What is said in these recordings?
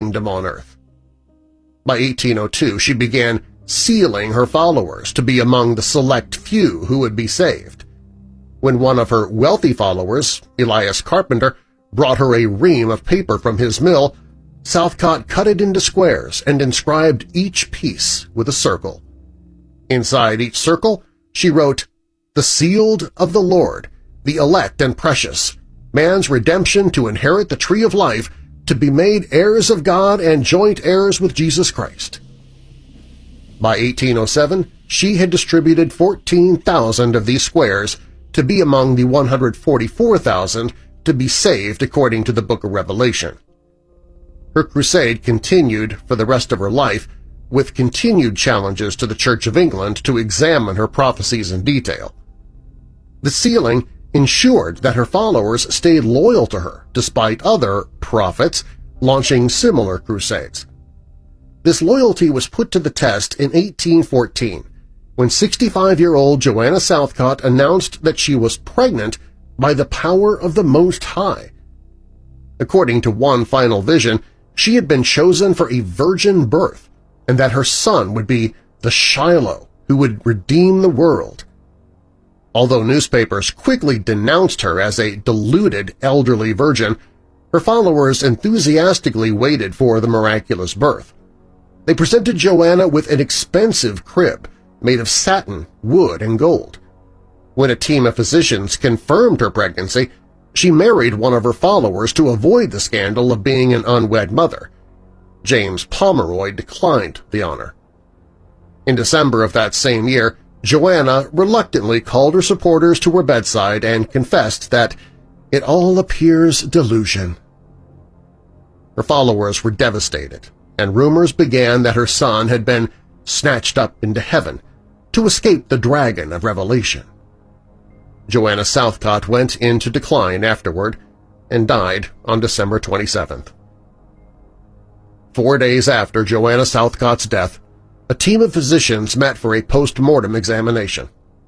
kingdom on earth. By 1802, she began sealing her followers to be among the select few who would be saved. When one of her wealthy followers, Elias Carpenter, brought her a ream of paper from his mill, Southcott cut it into squares and inscribed each piece with a circle. Inside each circle, she wrote, "The sealed of the Lord, the elect and precious, man's redemption to inherit the tree of life, to be made heirs of God and joint heirs with Jesus Christ." By 1807, she had distributed 14,000 of these squares to be among the 144,000 to be saved according to the Book of Revelation. Her crusade continued for the rest of her life, with continued challenges to the Church of England to examine her prophecies in detail. The sealing ensured that her followers stayed loyal to her despite other prophets launching similar crusades. This loyalty was put to the test in 1814, when 65-year-old Joanna Southcott announced that she was pregnant by the power of the Most High. According to one final vision, she had been chosen for a virgin birth, and that her son would be the Shiloh who would redeem the world. Although newspapers quickly denounced her as a deluded elderly virgin, her followers enthusiastically waited for the miraculous birth. They presented Joanna with an expensive crib made of satin, wood, and gold. When a team of physicians confirmed her pregnancy, she married one of her followers to avoid the scandal of being an unwed mother. James Pomeroy declined the honor. In December of that same year, Joanna reluctantly called her supporters to her bedside and confessed that it all appears delusion. Her followers were devastated, and rumors began that her son had been snatched up into heaven to escape the dragon of Revelation. Joanna Southcott went into decline afterward and died on December 27th. 4 days after Joanna Southcott's death, a team of physicians met for a post-mortem examination.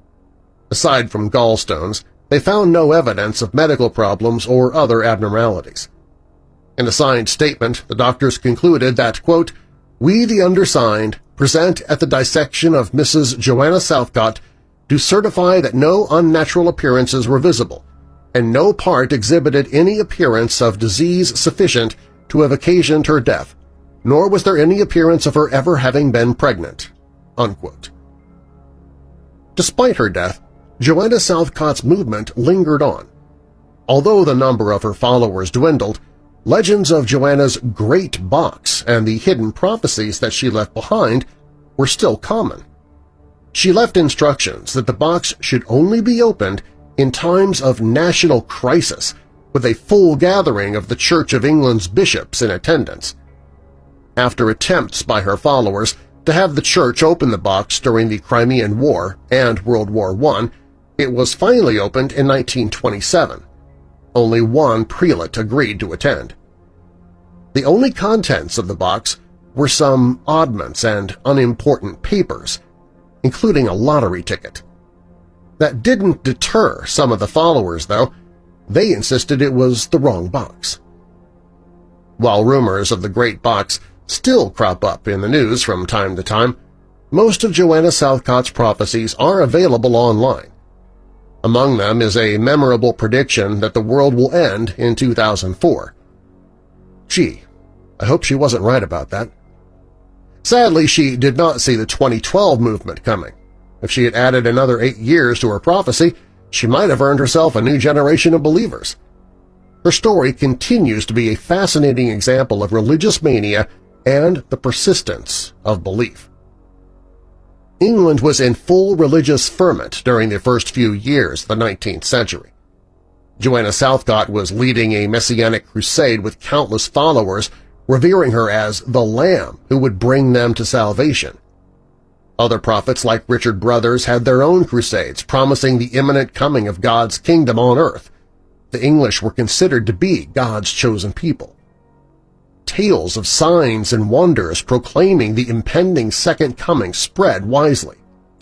Aside from gallstones, they found no evidence of medical problems or other abnormalities. In a signed statement, the doctors concluded that, quote, "We, the undersigned, present at the dissection of Mrs. Joanna Southcott to certify that no unnatural appearances were visible, and no part exhibited any appearance of disease sufficient to have occasioned her death, nor was there any appearance of her ever having been pregnant." Unquote. Despite her death, Joanna Southcott's movement lingered on. Although the number of her followers dwindled, legends of Joanna's Great Box and the hidden prophecies that she left behind were still common. She left instructions that the box should only be opened in times of national crisis, with a full gathering of the Church of England's bishops in attendance. After attempts by her followers to have the Church open the box during the Crimean War and World War I, it was finally opened in 1927. Only one prelate agreed to attend. The only contents of the box were some oddments and unimportant papers, including a lottery ticket. That didn't deter some of the followers, though. They insisted it was the wrong box. While rumors of the Great Box still crop up in the news from time to time, most of Joanna Southcott's prophecies are available online. Among them is a memorable prediction that the world will end in 2004. Gee, I hope she wasn't right about that. Sadly, she did not see the 2012 movement coming. If she had added another 8 years to her prophecy, she might have earned herself a new generation of believers. Her story continues to be a fascinating example of religious mania and the persistence of belief. England was in full religious ferment during the first few years of the 19th century. Joanna Southcott was leading a messianic crusade with countless followers, revering her as the Lamb who would bring them to salvation. Other prophets like Richard Brothers had their own crusades promising the imminent coming of God's kingdom on earth. The English were considered to be God's chosen people. Tales of signs and wonders proclaiming the impending second coming spread wisely.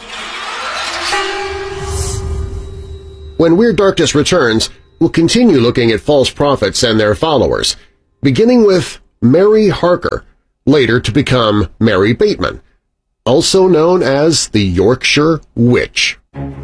When Weird Darkness returns, we'll continue looking at false prophets and their followers, beginning with Mary Harker, later to become Mary Bateman, also known as the Yorkshire Witch.